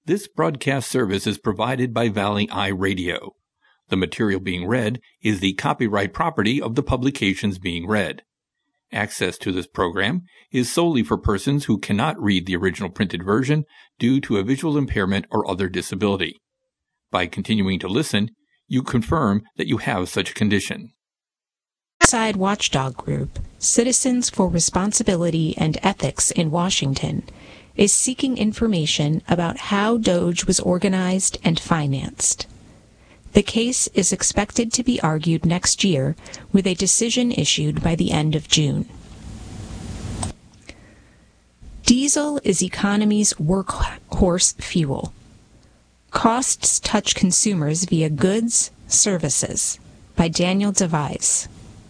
This broadcast service is provided by Valley Eye Radio. The material being read is the copyright property of the publications being read. Access to this program is solely for persons who cannot read the original printed version due to a visual impairment or other disability. By continuing to listen, you confirm that you have such a condition. Side watchdog group, Citizens for Responsibility and Ethics in Washington, is seeking information about how Doge was organized and financed. The case is expected to be argued next year, with a decision issued by the end of June. Diesel is economy's workhorse fuel. Costs touch consumers via goods, services, by Daniel DeVise.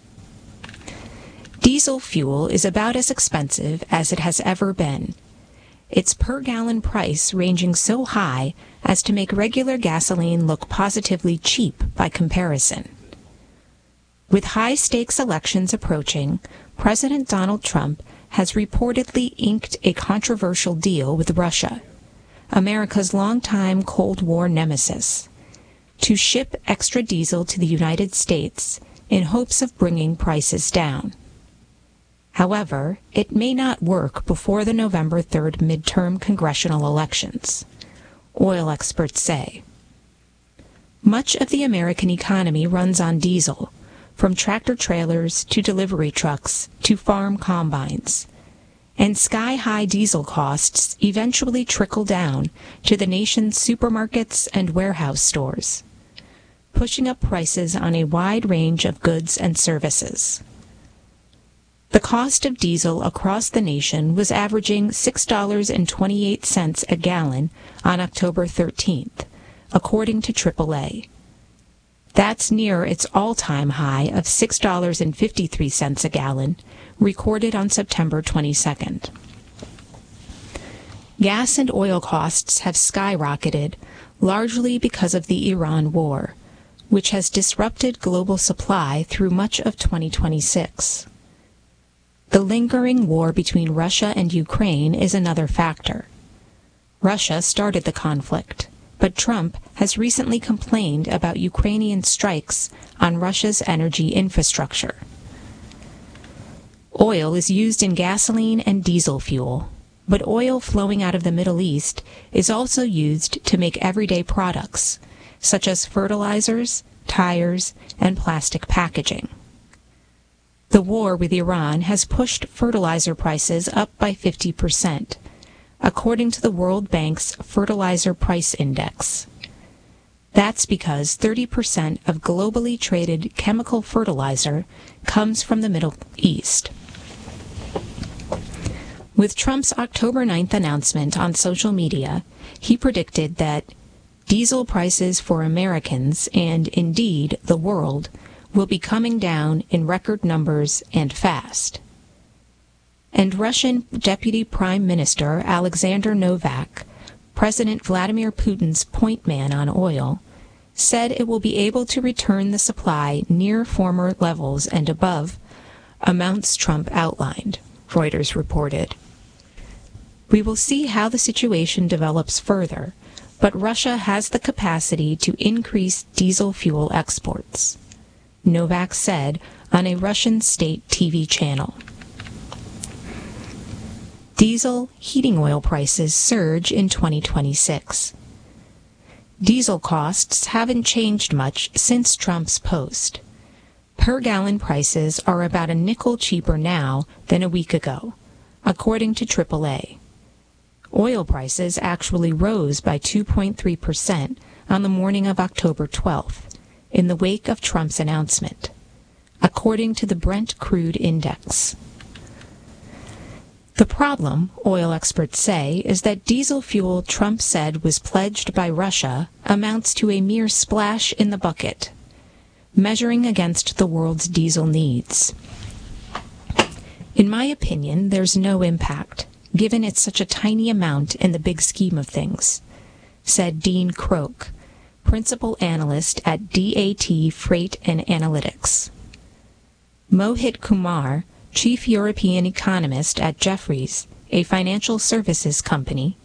Diesel fuel is about as expensive as it has ever been, its per-gallon price ranging so high as to make regular gasoline look positively cheap by comparison. With high-stakes elections approaching, President Donald Trump has reportedly inked a controversial deal with Russia, America's longtime Cold War nemesis, to ship extra diesel to the United States in hopes of bringing prices down. However, it may not work before the November 3rd midterm congressional elections, oil experts say. Much of the American economy runs on diesel, from tractor-trailers to delivery trucks to farm combines, and sky-high diesel costs eventually trickle down to the nation's supermarkets and warehouse stores, pushing up prices on a wide range of goods and services. The cost of diesel across the nation was averaging $6.28 a gallon on October 13th, according to AAA. That's near its all-time high of $6.53 a gallon, recorded on September 22nd. Gas and oil costs have skyrocketed, largely because of the Iran war, which has disrupted global supply through much of 2026. The lingering war between Russia and Ukraine is another factor. Russia started the conflict, but Trump has recently complained about Ukrainian strikes on Russia's energy infrastructure. Oil is used in gasoline and diesel fuel, but oil flowing out of the Middle East is also used to make everyday products, such as fertilizers, tires, and plastic packaging. The war with Iran has pushed fertilizer prices up by 50%, according to the World Bank's Fertilizer Price Index. That's because 30% of globally traded chemical fertilizer comes from the Middle East. With Trump's October 9th announcement on social media, he predicted that diesel prices for Americans, and indeed the world, will be coming down in record numbers and fast. And Russian Deputy Prime Minister Alexander Novak, President Vladimir Putin's point man on oil, said it will be able to return the supply near former levels and above amounts Trump outlined, Reuters reported. We will see how the situation develops further, but Russia has the capacity to increase diesel fuel exports, Novak said on a Russian state TV channel. Diesel heating oil prices surge in 2026. Diesel costs haven't changed much since Trump's post. Per-gallon prices are about a nickel cheaper now than a week ago, according to AAA. Oil prices actually rose by 2.3% on the morning of October 12th, in the wake of Trump's announcement, according to the Brent Crude Index. The problem, oil experts say, is that diesel fuel Trump said was pledged by Russia amounts to a mere splash in the bucket, measuring against the world's diesel needs. In my opinion, there's no impact, given it's such a tiny amount in the big scheme of things, said Dean Croak, principal analyst at DAT Freight and Analytics. Mohit Kumar, chief European economist at Jefferies, a financial services company,